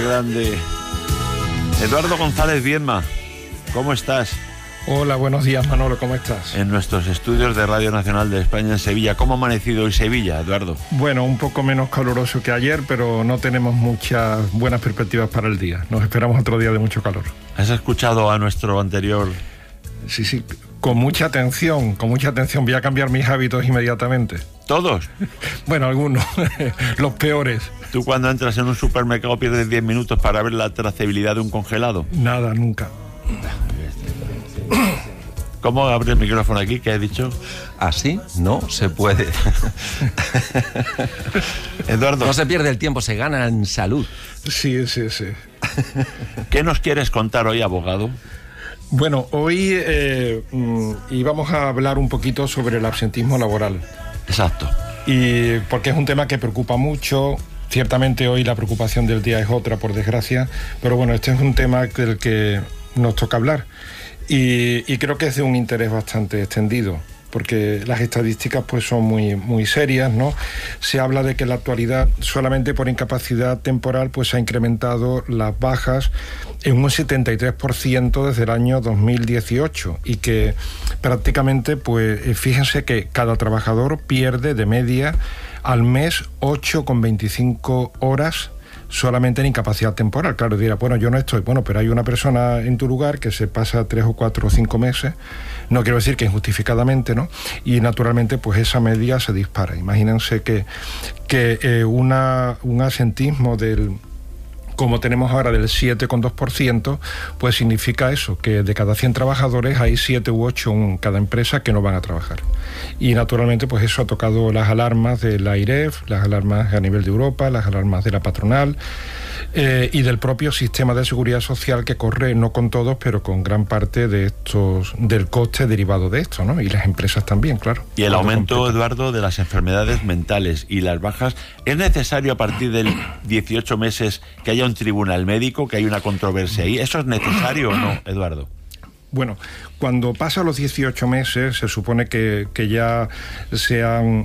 Grande. Eduardo González Viedma, ¿cómo estás? Hola, buenos días, Manolo, ¿cómo estás? En nuestros estudios de Radio Nacional de España en Sevilla. ¿Cómo ha amanecido hoy Sevilla, Eduardo? Bueno, un poco menos caluroso que ayer, pero no tenemos muchas buenas perspectivas para el día. Nos esperamos otro día de mucho calor. ¿Has escuchado a nuestro anterior? Sí, con mucha atención. Voy a cambiar mis hábitos inmediatamente. ¿Todos? Bueno, algunos, los peores. ¿Tú cuando entras en un supermercado pierdes 10 minutos para ver la trazabilidad de un congelado? Nada, nunca. ¿Cómo abre el micrófono aquí? ¿Qué has dicho? Así no se puede. Eduardo. No se pierde el tiempo, se gana en salud. Sí. ¿Qué nos quieres contar hoy, abogado? Bueno, hoy íbamos a hablar un poquito sobre el absentismo laboral. Exacto. Y porque es un tema que preocupa mucho. Ciertamente hoy la preocupación del día es otra, por desgracia, pero bueno, este es un tema del que nos toca hablar y creo que es de un interés bastante extendido, porque las estadísticas pues son muy serias, ¿no? Se habla de que en la actualidad solamente por incapacidad temporal pues se ha incrementado las bajas en un 73% desde el año 2018 y que prácticamente pues fíjense que cada trabajador pierde de media al mes 8,25 horas solamente en incapacidad temporal. Claro, dirá, bueno, yo no estoy, bueno, pero hay una persona en tu lugar que se pasa 3 o 4 o 5 meses, no quiero decir que injustificadamente, ¿no? Y naturalmente, pues esa media se dispara. Imagínense que un asentismo como tenemos ahora del 7,2%, pues significa eso, que de cada 100 trabajadores hay 7 u 8 en cada empresa que no van a trabajar. Y naturalmente pues eso ha tocado las alarmas de la AIREF, las alarmas a nivel de Europa, las alarmas de la patronal y del propio sistema de seguridad social que corre, no con todos, pero con gran parte del coste derivado de esto, ¿no? Y las empresas también, claro. Y el aumento, Eduardo, de las enfermedades mentales y las bajas, ¿es necesario a partir del 18 meses que haya un tribunal médico, que haya una controversia ahí? ¿Eso es necesario o no, Eduardo? Bueno, cuando pasa los 18 meses se supone que ya se han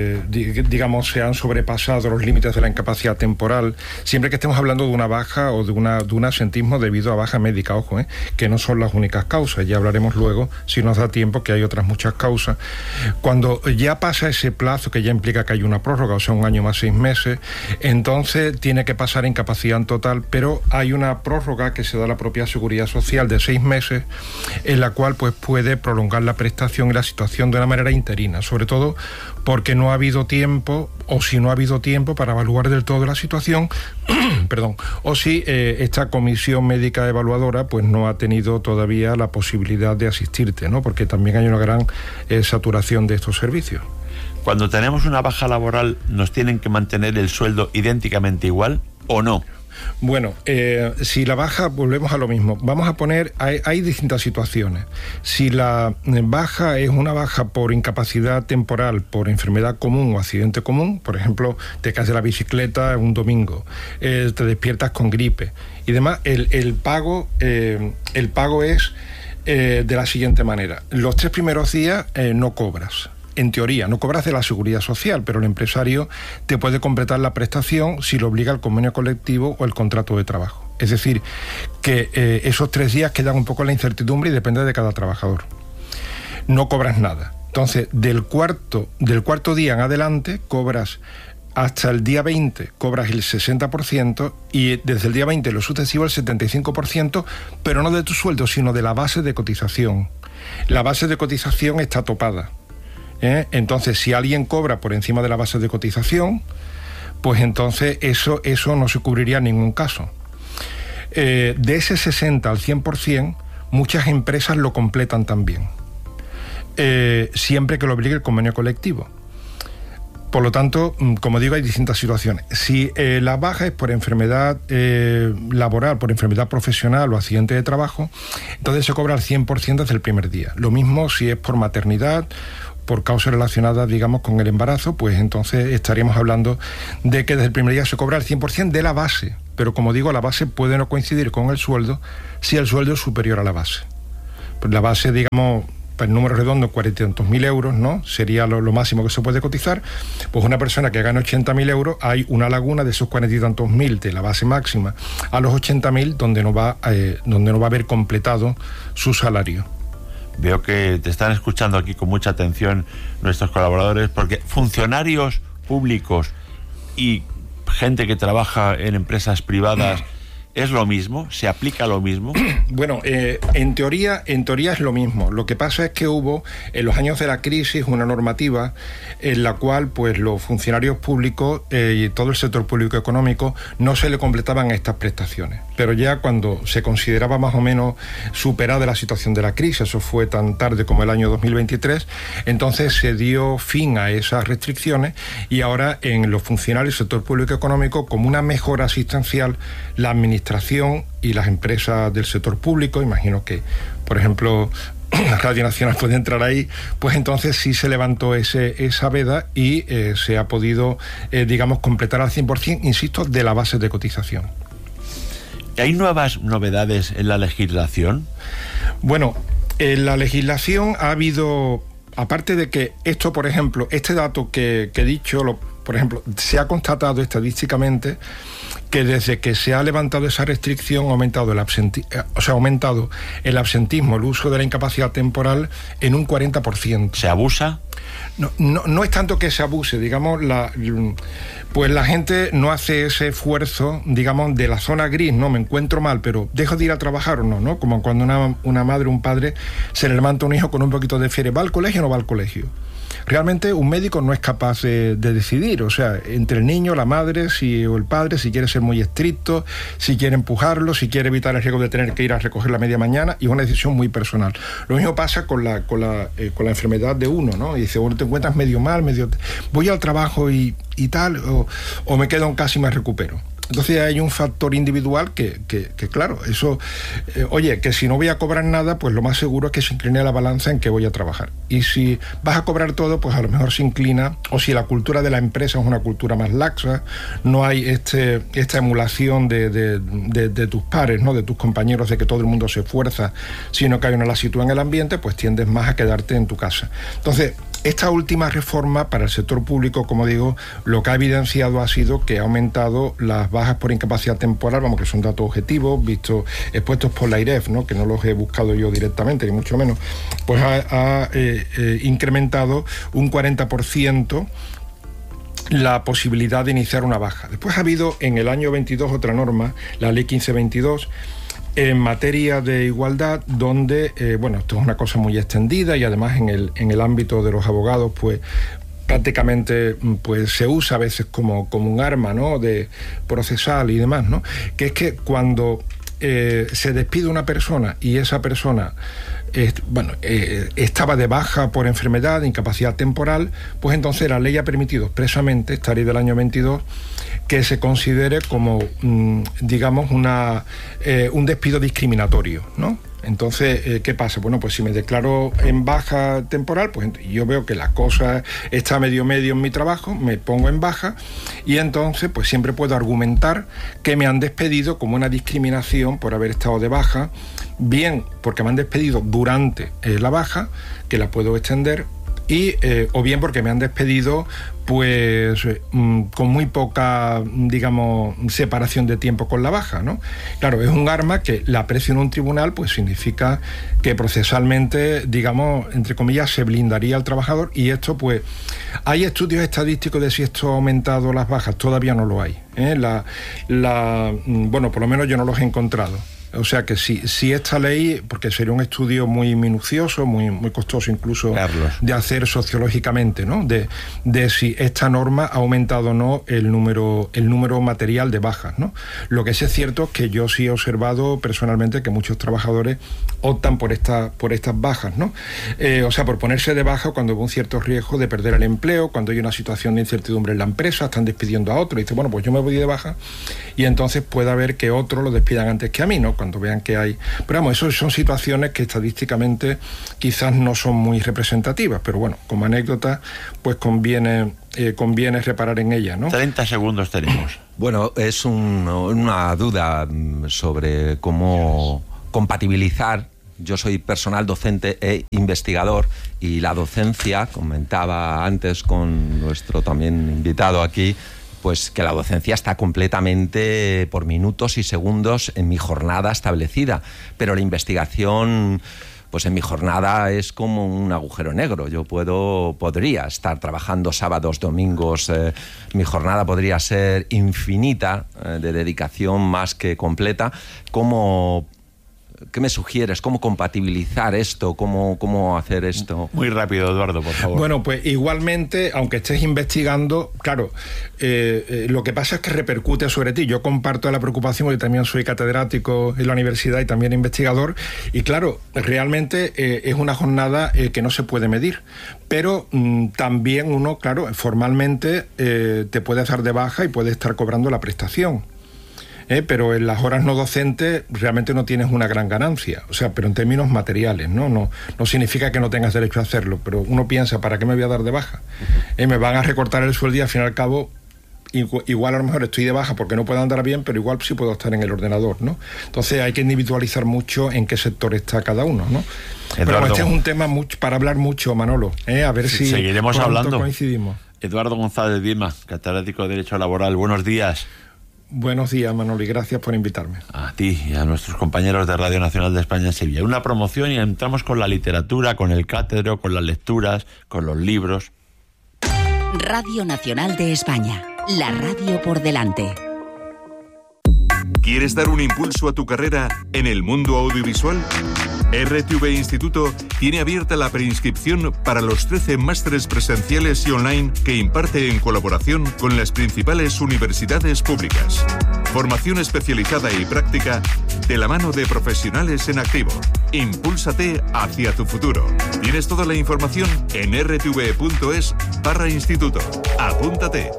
sobrepasado los límites de la incapacidad temporal, siempre que estemos hablando de una baja o de un asentismo debido a baja médica, ojo, que no son las únicas causas, ya hablaremos luego, si nos da tiempo, que hay otras muchas causas. Cuando ya pasa ese plazo, que ya implica que hay una prórroga, o sea, 1 año más 6 meses, entonces tiene que pasar incapacidad en total, pero hay una prórroga que se da a la propia Seguridad Social de 6 meses, en la cual pues puede prolongar la prestación y la situación de una manera interina, sobre todo porque no ha habido tiempo, o si no ha habido tiempo para evaluar del todo la situación, perdón, o si esta comisión médica evaluadora pues no ha tenido todavía la posibilidad de asistirte, ¿no? Porque también hay una gran saturación de estos servicios. Cuando tenemos una baja laboral, ¿nos tienen que mantener el sueldo idénticamente igual o no? Bueno, si la baja, volvemos a lo mismo. Vamos a poner, hay distintas situaciones. Si la baja es una baja por incapacidad temporal, por enfermedad común o accidente común, por ejemplo, te caes de la bicicleta un domingo, te despiertas con gripe y demás, el pago es de la siguiente manera. Los 3 primeros días no cobras. En teoría, no cobras de la Seguridad Social, pero el empresario te puede completar la prestación si lo obliga el convenio colectivo o el contrato de trabajo. Es decir, que esos 3 días quedan un poco en la incertidumbre y depende de cada trabajador. No cobras nada. Entonces, del cuarto día en adelante, cobras hasta el día 20, cobras el 60% y desde el día 20 lo sucesivo el 75%, pero no de tu sueldo, sino de la base de cotización. La base de cotización está topada. Entonces, si alguien cobra por encima de la base de cotización, pues entonces eso no se cubriría en ningún caso. De ese 60 al 100%, muchas empresas lo completan también, siempre que lo obligue el convenio colectivo. Por lo tanto, como digo, hay distintas situaciones. Si la baja es por enfermedad laboral, por enfermedad profesional o accidente de trabajo, entonces se cobra al 100% desde el primer día. Lo mismo si es por maternidad, por causas relacionadas, digamos, con el embarazo, pues entonces estaríamos hablando de que desde el primer día se cobra el 100% de la base. Pero como digo, la base puede no coincidir con el sueldo si el sueldo es superior a la base. Pues la base, digamos, el número redondo, 40 y tantos mil euros, ¿no? Sería lo máximo que se puede cotizar. Pues una persona que gane 80.000 euros, hay una laguna de esos 40 y tantos mil de la base máxima a los 80.000 donde no va a haber completado su salario. Veo que te están escuchando aquí con mucha atención nuestros colaboradores, porque funcionarios públicos y gente que trabaja en empresas privadas, ¿es lo mismo? ¿Se aplica lo mismo? Bueno, en teoría es lo mismo. Lo que pasa es que hubo, en los años de la crisis, una normativa en la cual pues los funcionarios públicos y todo el sector público económico no se le completaban estas prestaciones. Pero ya cuando se consideraba más o menos superada la situación de la crisis, eso fue tan tarde como el año 2023, entonces se dio fin a esas restricciones y ahora en los funcionarios del sector público económico, como una mejora asistencial, la administración y las empresas del sector público, imagino que, por ejemplo, Radio Nacional puede entrar ahí, pues entonces sí se levantó esa veda y se ha podido, digamos, completar al 100%, insisto, de la base de cotización. ¿Hay nuevas novedades en la legislación? Bueno, en la legislación ha habido, aparte de que esto, por ejemplo, este dato que he dicho, por ejemplo, se ha constatado estadísticamente que desde que se ha levantado esa restricción ha aumentado el absentismo, el uso de la incapacidad temporal en un 40%. ¿Se abusa? No es tanto que se abuse, digamos, pues la gente no hace ese esfuerzo, digamos, de la zona gris, no, me encuentro mal, pero dejo de ir a trabajar o no, ¿no? Como cuando una madre o un padre se le levanta un hijo con un poquito de fiebre, ¿va al colegio o no va al colegio? Realmente un médico no es capaz de decidir, o sea, entre el niño, la madre o el padre, si quiere ser muy estricto, si quiere empujarlo, si quiere evitar el riesgo de tener que ir a recoger la media mañana, y es una decisión muy personal. Lo mismo pasa con la enfermedad de uno, ¿no? Y dice, bueno, te encuentras medio mal, voy al trabajo y tal, o me quedo en casa y me recupero. Entonces hay un factor individual que claro, eso, oye, que si no voy a cobrar nada, pues lo más seguro es que se incline la balanza en que voy a trabajar. Y si vas a cobrar todo, pues a lo mejor se inclina, o si la cultura de la empresa es una cultura más laxa, no hay esta emulación de tus pares, ¿no? De tus compañeros, de que todo el mundo se esfuerza, sino que hay una lasitud en el ambiente, pues tiendes más a quedarte en tu casa. Entonces, esta última reforma para el sector público, como digo, lo que ha evidenciado ha sido que ha aumentado las bajas por incapacidad temporal, vamos, que son datos objetivos, expuestos por la AIREF, ¿no? Que no los he buscado yo directamente, ni mucho menos, pues ha incrementado un 40% la posibilidad de iniciar una baja. Después ha habido en el año 22 otra norma, la Ley 1522, en materia de igualdad, donde, bueno, esto es una cosa muy extendida y además en el ámbito de los abogados, pues prácticamente pues se usa a veces como un arma, ¿no? De procesal y demás, ¿no? Que es que cuando se despide una persona y esa persona estaba de baja por enfermedad, incapacidad temporal, pues entonces la ley ha permitido expresamente, esta ley del año 22, que se considere como, digamos, un despido discriminatorio, ¿no? Entonces, ¿qué pasa? Bueno, pues si me declaro en baja temporal, pues yo veo que la cosa está medio en mi trabajo, me pongo en baja y entonces pues siempre puedo argumentar que me han despedido como una discriminación por haber estado de baja, bien porque me han despedido durante la baja, que la puedo extender, y o bien porque me han despedido pues con muy poca, digamos, separación de tiempo con la baja, ¿no? Claro, es un arma que la aprecio en un tribunal, pues significa que procesalmente, digamos, entre comillas, se blindaría al trabajador, y esto, pues, hay estudios estadísticos de si esto ha aumentado las bajas, todavía no lo hay, ¿eh? Bueno, por lo menos yo no los he encontrado. O sea que si esta ley, porque sería un estudio muy minucioso, muy costoso incluso, Carlos, de hacer sociológicamente, ¿no? De si esta norma ha aumentado o no el número material de bajas, ¿no? Lo que sí es cierto es que yo sí he observado personalmente que muchos trabajadores optan por estas bajas, ¿no? O sea, por ponerse de baja cuando hay un cierto riesgo de perder el empleo, cuando hay una situación de incertidumbre en la empresa, están despidiendo a otro, y dice, bueno, pues yo me voy de baja, y entonces puede haber que otros lo despidan antes que a mí, ¿no? Cuando vean que hay... Pero vamos, eso son situaciones que estadísticamente quizás no son muy representativas, pero bueno, como anécdota, pues conviene reparar en ellas, ¿no? 30 segundos tenemos. Bueno, es una duda sobre cómo compatibilizar Yo soy personal docente e investigador, y la docencia, comentaba antes con nuestro también invitado aquí, pues que la docencia está completamente por minutos y segundos en mi jornada establecida, pero la investigación, pues en mi jornada es como un agujero negro. Yo podría estar trabajando sábados, domingos, mi jornada podría ser infinita, de dedicación más que completa. ¿Qué me sugieres? ¿Cómo compatibilizar esto? ¿Cómo hacer esto? Muy rápido, Eduardo, por favor. Bueno, pues igualmente, aunque estés investigando, claro, lo que pasa es que repercute sobre ti. Yo comparto la preocupación porque también soy catedrático en la universidad y también investigador, y claro, realmente es una jornada que no se puede medir, pero también uno, claro, formalmente te puedes dar de baja y puedes estar cobrando la prestación. Pero en las horas no docentes realmente no tienes una gran ganancia, o sea, pero en términos materiales, no significa que no tengas derecho a hacerlo, pero uno piensa, ¿para qué me voy a dar de baja? Me van a recortar el sueldo y al fin y al cabo igual a lo mejor estoy de baja porque no puedo andar bien, pero igual sí puedo estar en el ordenador, ¿no? Entonces hay que individualizar mucho en qué sector está cada uno, ¿no? Eduardo, pero este es un tema para hablar mucho, Manolo, a ver si seguiremos hablando. Coincidimos. Eduardo González Viema, catedrático de Derecho Laboral, buenos días. Buenos días, Manolo, y gracias por invitarme. A ti y a nuestros compañeros de Radio Nacional de España en Sevilla. Una promoción y entramos con la literatura, con el cátedro, con las lecturas, con los libros. Radio Nacional de España, la radio por delante. ¿Quieres dar un impulso a tu carrera en el mundo audiovisual? RTV Instituto tiene abierta la preinscripción para los 13 másteres presenciales y online que imparte en colaboración con las principales universidades públicas. Formación especializada y práctica de la mano de profesionales en activo. Impúlsate hacia tu futuro. Tienes toda la información en rtv.es/instituto. Apúntate.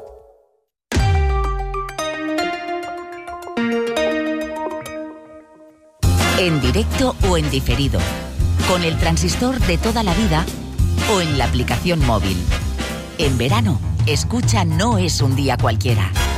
En directo o en diferido, con el transistor de toda la vida o en la aplicación móvil. En verano, escucha No es un día cualquiera.